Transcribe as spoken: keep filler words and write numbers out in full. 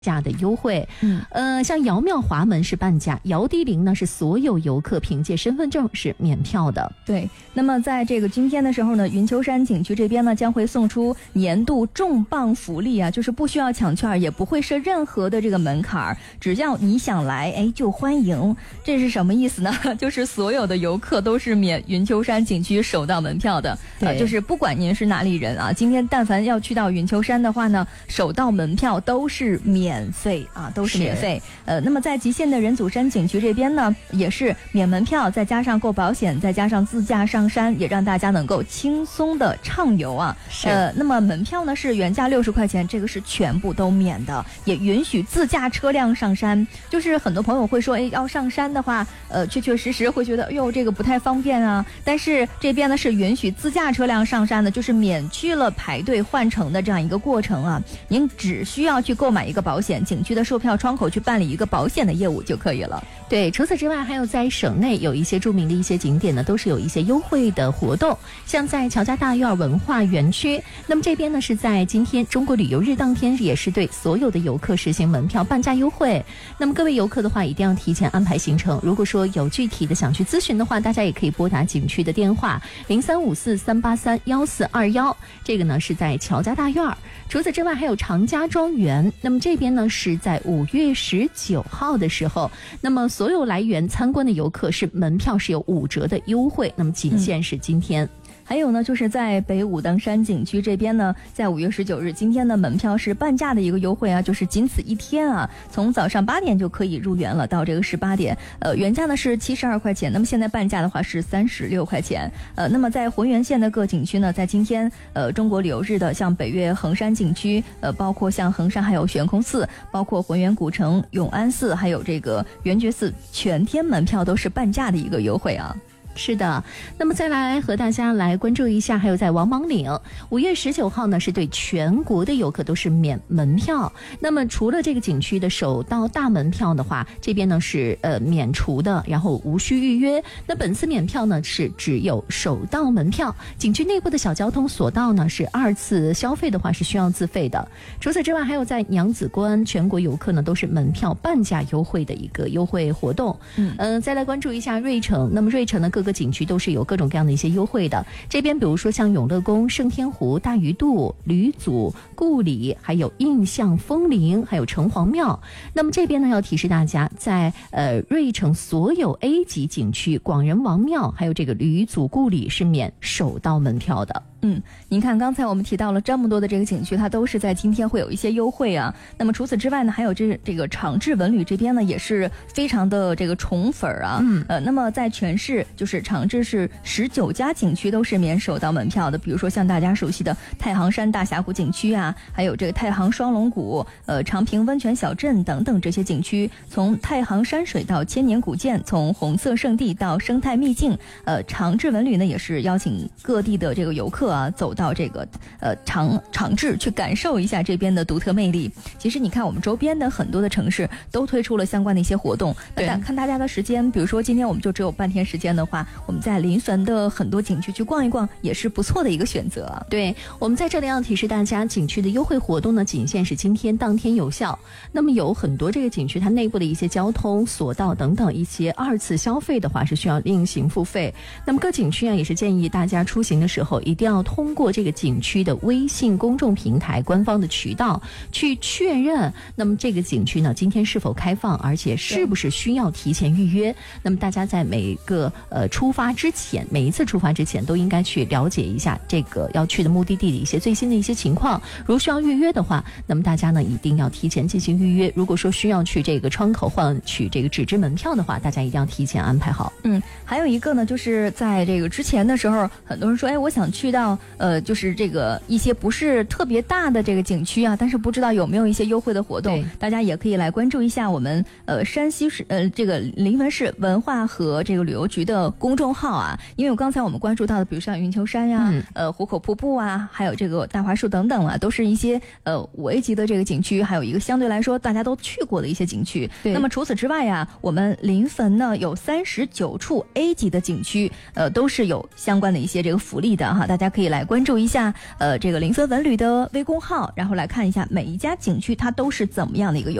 价的优惠， 嗯， 呃，像瑶庙华门是半价，瑶迪陵呢是所有游客凭借身份证是免票的。 对，那么在这个今天的时候呢，云丘山景区这边呢将会送出年度重磅福利啊，就是不需要抢券，也不会设任何的这个门槛，只要你想来，哎，就欢迎。这是什么意思呢？就是所有的游客都是免云丘山景区首到门票的，呃，就是不管您是哪里人啊，今天但凡要去到云丘山的话呢，首到门票都是免。免费啊，都是免费。呃，那么在极限的人祖山景区这边呢，也是免门票，再加上购保险，再加上自驾上山，也让大家能够轻松的畅游啊。 是。 呃，那么门票呢是原价六十块钱，这个是全部都免的，也允许自驾车辆上山。就是很多朋友会说，哎，要上山的话，呃，确确实实会觉得，哎呦，这个不太方便啊。但是这边呢是允许自驾车辆上山的，就是免去了排队换乘的这样一个过程啊。您只需要去购买一个保险。险景区的售票窗口去办理一个保险的业务就可以了。 对，除此之外，还有在省内有一些著名的一些景点呢，都是有一些优惠的活动，像在乔家大院文化园区，那么这边呢是在今天中国旅游日当天，也是对所有的游客实行门票半价优惠。那么各位游客的话，一定要提前安排行程。如果说有具体的想去咨询的话，大家也可以拨打景区的电话零三五四三八三幺四二幺，这个呢是在乔家大院。除此之外，还有长家庄园，那么这边呢是在五月十九号的时候，那么所有来园参观的游客是门票是有五折的优惠，那么仅限是今天。嗯， 还有呢，就是在北武当山景区这边呢，在五月十九日，今天的门票是半价的一个优惠啊，就是仅此一天啊，从早上八点就可以入园了，到这个十八点，呃，原价呢是七十二块钱，那么现在半价的话是三十六块钱。呃，那么在浑源县的各景区呢，在今天呃中国旅游日的，像北岳衡山景区，呃，包括像衡山还有悬空寺，包括浑源古城、永安寺，还有这个圆觉寺，全天门票都是半价的一个优惠啊。 是的，那么再来和大家来关注一下，还有在王莽岭，五月十九号呢是对全国的游客都是免门票。那么除了这个景区的首到大门票的话，这边呢是呃免除的，然后无需预约。那本次免票呢是只有首到门票，景区内部的小交通索道呢是二次消费的话是需要自费的。除此之外，还有在娘子关，全国游客呢都是门票半价优惠的一个优惠活动。嗯，呃，再来关注一下瑞城，那么瑞城呢各个景区都是有各种各样的一些优惠的。这边比如说像永乐宫、圣天湖、大鱼渡、吕祖、故里，还有印象风铃，还有城隍庙。那么这边呢要提示大家，在呃瑞城所有 A 级景区，广仁王庙还有这个吕祖、故里是免首到门票的。 嗯，您看刚才我们提到了这么多的这个景区，它都是在今天会有一些优惠啊。那么除此之外呢，还有这这个长治文旅这边呢，也是非常的这个宠粉啊。嗯，呃，那么在全市就是长治是十九家景区都是免首到门票的，比如说像大家熟悉的太行山大峡谷景区啊，还有这个太行双龙谷、呃长平温泉小镇等等这些景区，从太行山水到千年古建，从红色圣地到生态秘境，呃，长治文旅呢也是邀请各地的这个游客啊，走到这个呃长长治去感受一下这边的独特魅力。其实你看我们周边的很多的城市都推出了相关的一些活动，那看大家的时间，比如说今天我们就只有半天时间的话，我们在邻汾的很多景区去逛一逛也是不错的一个选择。 对，我们在这里要提示大家，景区的优惠活动呢仅限是今天当天有效。那么有很多这个景区它内部的一些交通索道等等一些二次消费的话是需要另行付费。那么各景区啊也是建议大家出行的时候一定要通过这个景区的微信公众平台官方的渠道去确认，那么这个景区呢今天是否开放，而且是不是需要提前预约。那么大家在每个呃出发之前，每一次出发之前都应该去了解一下这个要去的目的地的一些最新的一些情况。如需要预约的话，那么大家呢一定要提前进行预约。如果说需要去这个窗口换取这个纸质门票的话，大家一定要提前安排好。 嗯，还有一个呢，就是在这个之前的时候，很多人说，哎，我想去到呃，就是这个一些不是特别大的这个景区啊，但是不知道有没有一些优惠的活动，大家也可以来关注一下我们呃山西市呃这个临汾市文化和这个旅游局的公众号啊。因为刚才我们关注到的，比如像云丘山呀、嗯、呃壶口瀑布啊，还有这个大槐树等等啊，都是一些呃五 A 级的这个景区，还有一个相对来说大家都去过的一些景区。那么除此之外呀，我们临汾呢有三十九处 A 级的景区，呃都是有相关的一些这个福利的哈，大家可以可以来关注一下呃这个零分文旅的微公号，然后来看一下每一家景区它都是怎么样的一个优